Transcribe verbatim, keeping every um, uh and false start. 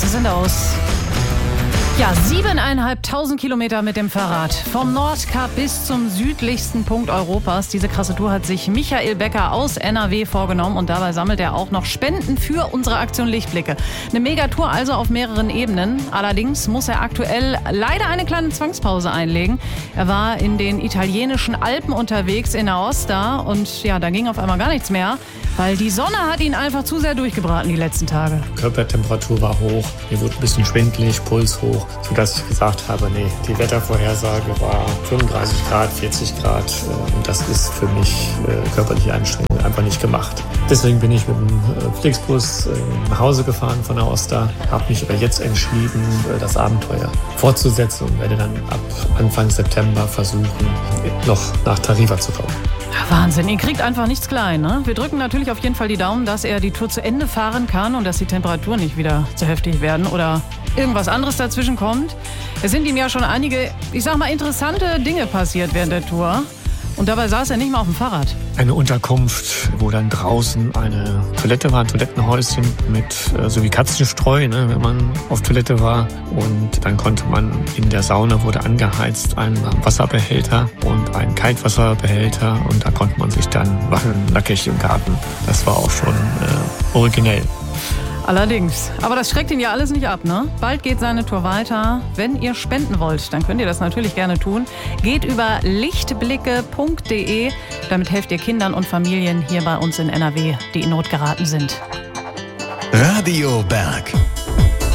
Straßen sind aus. Ja, siebeneinhalbtausend Kilometer mit dem Fahrrad. Vom Nordkap bis zum südlichsten Punkt Europas. Diese krasse Tour hat sich Michael Becker aus N R W vorgenommen. Und dabei sammelt er auch noch Spenden für unsere Aktion Lichtblicke. Eine Megatour also auf mehreren Ebenen. Allerdings muss er aktuell leider eine kleine Zwangspause einlegen. Er war in den italienischen Alpen unterwegs in Aosta. Und ja, da ging auf einmal gar nichts mehr. Weil die Sonne hat ihn einfach zu sehr durchgebraten die letzten Tage. Körpertemperatur war hoch, mir wurde ein bisschen schwindelig, Puls hoch, sodass ich gesagt habe, nee, die Wettervorhersage war fünfunddreißig Grad, vierzig Grad und das ist für mich äh, körperliche Anstrengung einfach nicht gemacht. Deswegen bin ich mit dem äh, Flixbus äh, nach Hause gefahren von Aosta, habe mich aber jetzt entschieden, äh, das Abenteuer fortzusetzen und werde dann ab Anfang September versuchen, noch nach Tarifa zu kommen. Wahnsinn, ihr kriegt einfach nichts klein, ne? Wir drücken natürlich auf jeden Fall die Daumen, dass er die Tour zu Ende fahren kann und dass die Temperaturen nicht wieder zu heftig werden oder irgendwas anderes dazwischen kommt. Es sind ihm ja schon einige, ich sag mal, interessante Dinge passiert während der Tour. Und dabei saß er nicht mal auf dem Fahrrad. Eine Unterkunft, wo dann draußen eine Toilette war, ein Toilettenhäuschen mit äh, so wie Katzenstreu, ne, wenn man auf Toilette war. Und dann konnte man in der Sauna, wurde angeheizt, ein Wasserbehälter und ein Kaltwasserbehälter. Und da konnte man sich dann waschen, nackig im Garten. Das war auch schon äh, originell. Allerdings. Aber das schreckt ihn ja alles nicht ab, ne? Bald geht seine Tour weiter. Wenn ihr spenden wollt, dann könnt ihr das natürlich gerne tun. Geht über lichtblicke punkt de. Damit helft ihr Kindern und Familien hier bei uns in N R W, die in Not geraten sind. Radio Berg.